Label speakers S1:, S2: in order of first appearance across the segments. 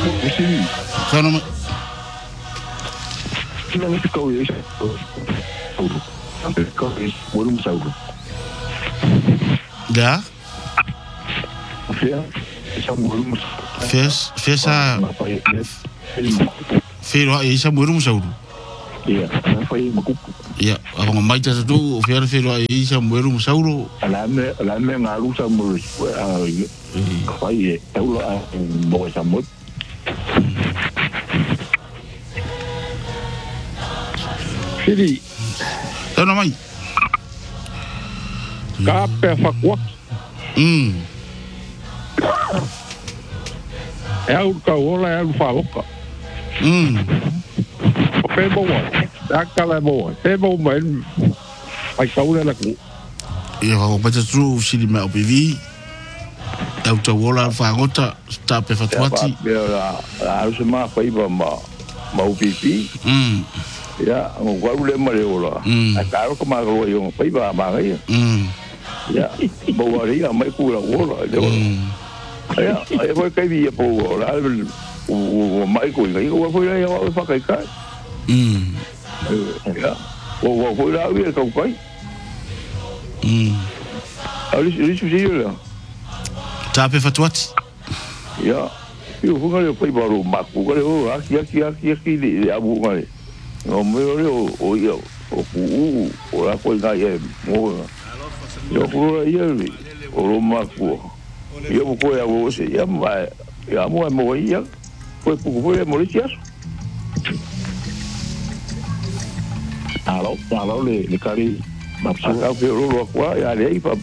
S1: Sim.
S2: Kana mai.
S1: Não me ficou isso. Ficou isso. Morum sauro.
S2: Da?
S1: Essa morum.
S2: Fez a Fero ai sa morum sauro.
S1: Iya, foi makupu.
S2: Ya, ang mai ta tu fero ai sa morum sauro.
S1: Alame ngalu sa morum. Foi taulo a mo sa mot. Siri.
S2: Tana mai.
S1: Kape fakwa. Eu caola é o faloca. Foi bom. Aquela é boa. É bom mesmo. Vai caola lá com.
S2: E o bata tru sili mai OPV. Tau tau ola whangota ta pe fatuati.
S1: A usama foi ma OPV. Ya, o guaru le mare ola. A caro como a rua eu foi ba ngai. Ya, boa ria mai cura ola. Ya, ai foi que via po ola. O mai coi ngai o foi aí o fa kai kai. Ya. O foi lá via kau kai. Ali lá.
S2: Ta pe fatuati.
S1: Ya. Eu vou ali foi baro maku, o aqui de abu ngai. O meu o lá foi ngai mo. Eu fui aí o maku. Eu vou a você, já vai. Já mo ia. Foi Mauritius. Alô, le cari. Mas a o qua ya lei pa.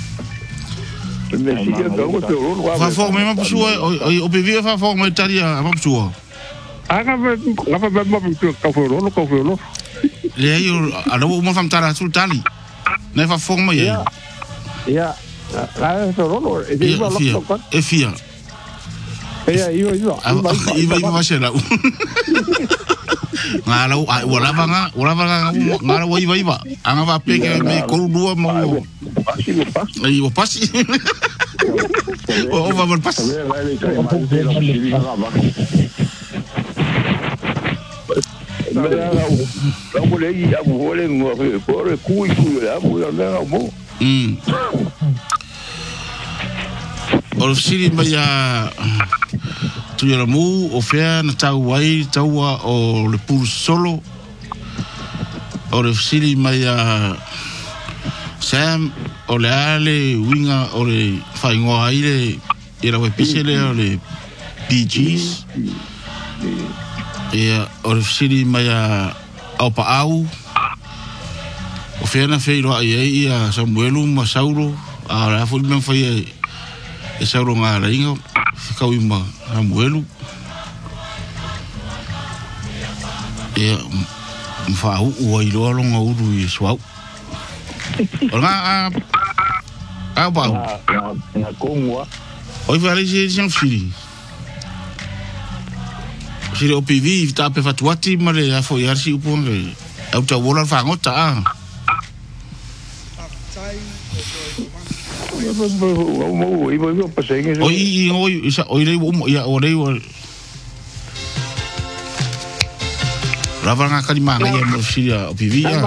S1: Mesia ka o teu ro.
S2: Fa fo me ma pessoa o PV fa fo me taria ma pessoa.
S1: Aga ngapa ba ma ka fo ro.
S2: Le ai alo mo fam tara sul tali. Ne fa fo me ya.
S1: Ya. La ro
S2: e fia. Iba masela. Ngala wala banga ngala iba. Anga va peke me ko dua mo. Ai o pasi. O va por pasi.
S1: Não mulher ia mulher no fora cui lá mulher não mo.
S2: O siri mai a tu era mu o fea na tau ai taua o le pur solo o le siri mai a Sam o le ale winga o le whaingoa ai le era we pisele o le PGs o le siri mai a opa au o fea na feiro ai a Samuelu Masauro a la fuli men fai e sauro ngā rainga whikau i ma Samuelu mwhau ua i roa longa uru i suau o ngā a pau
S1: ngā kongua
S2: o i whare si siang whiri sire o PV i ta pe fatuati ma le a fo i arsi upon le au ta wola whangota a Ravanga kalimanga ia mo siria OPV ya.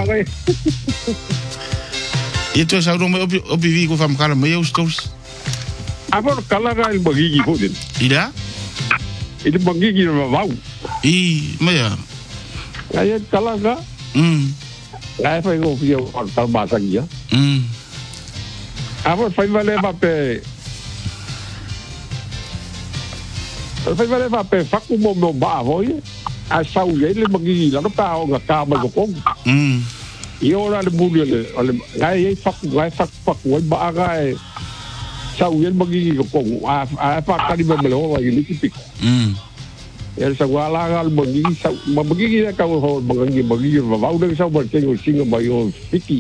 S2: Itu saudong mai OPV ko fam kala mai ustos.
S1: Apa kala ga il bagigi ko din.
S2: Ida?
S1: Itu bagigi na mau.
S2: Maya.
S1: Kaya kala ga. Kaya fa ko fio tal basang ya. Apa fai vale va pe. Fai vale va pe faku mo ba voi. A sau ye le magi la no ka o ka ma ko kong I ora le buli le ngai ye fak wai ba ga sau ye magi ko kong a fa ka di me le o i li pik ye sa wala ga le magi ka ho magi va va de sa ba ke o singa ba yo piki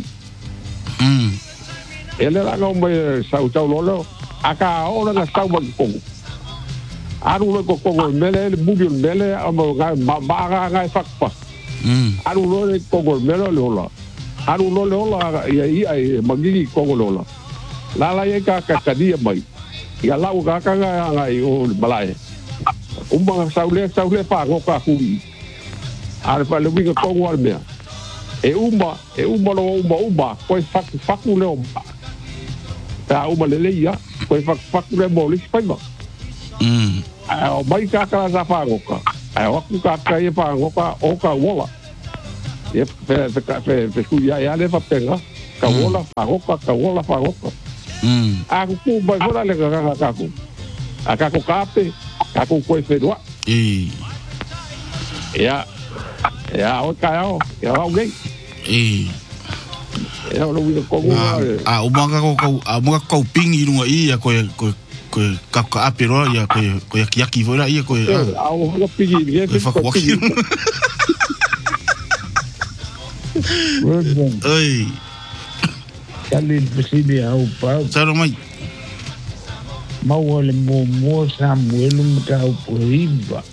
S1: ele la ga mo sau chau lo aka ora na sau ba kong aru le ko mele le budi mele amo ga ba ga fakpa aru le ko mele le ola aru le ola ia magi ko ola la ye ka dia mai ia la ga ga o balai Uma saule fa ngoka ku. Ala pa le winga tongo al mea. E uma no uma, koe faku leo ma. Ta uma le leia, koe faku le mo lisi paima. O mai kakara za fa ngoka. Ai waku kakara e fa ngoka o ka wola. E fe ku ya le fa penga. Ka wola fa ngoka. Aku ku ba vola le kaku. Akaku kape, aku koe fedua. Ya, o kaya o, ya o gay. Ya o lo ko
S2: umaga ko pingi runga ia ko ka apero ia ko yaki fora ia ko
S1: o pingi ia
S2: ko pingi. Oi.
S3: Kali besidi au pa.
S2: Saro mai.
S3: Mau ole mo Samuel mtau poiva.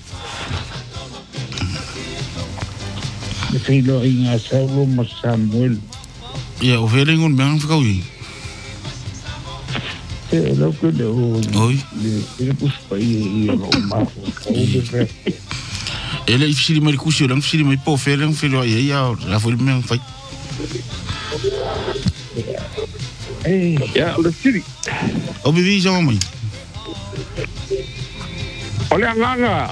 S3: Me filo inga saulo mo Samuel.
S2: Ya, o vering un bang fikawi.
S3: Lo que de
S2: hoy.
S3: Le puspa ia no ma.
S2: Ele ifsiri mai kusi lang ifsiri mai po fereng filo ia la foi men fai.
S1: Ya, o siri.
S2: O bivi jo mai.
S1: Ole anganga,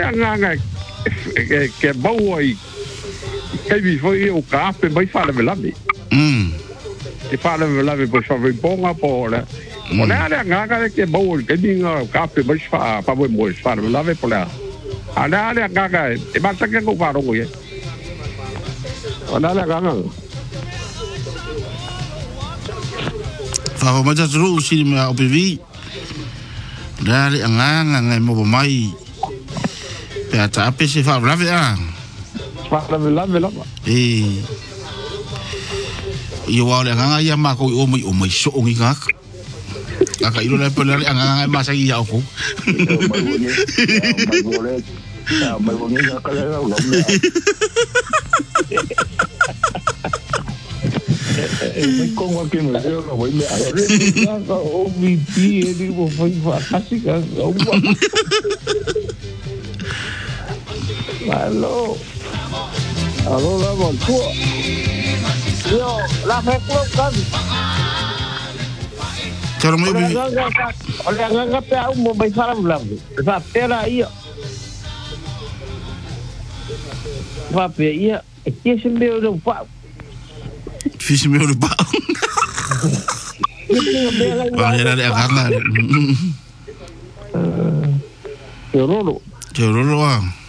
S1: ke bauai. Kai vi foi o kape mai fala velami. Te fala velami po fa bonga po le. Ole anganga ke bauai ke dinga kape mai fa pa mo fa velami po le. Ale anganga e basta ke ko faro ye. Ole anganga.
S2: Fa ma ja tru si me o bivi. Dale anganga ngai mo mai. Pe ata ape se fa velami
S1: Fala velami.
S2: Yo wale nganga ya mako o mai so ngi ngak. Aka ilo le pele nganga ma sa ya ko.
S3: Mai bone ya kala lo. Mai con wa que me dio no voy me a o mi pie digo foi fantástica. Aló. Aló, la volcó. Yo, la reclo kan.
S2: Cara mai bi.
S3: Olha nganga pe au mo bai fala blanco. Va pera ia. Va pe ia. Que se meu do pau.
S2: Fiz meu do pau. Olha ali a ganga. Chororo.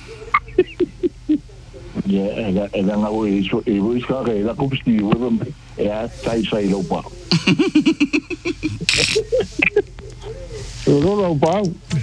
S3: Ya, era nga o isso, e vou escar era combustível, é sai lo pau.
S1: Chororo pau.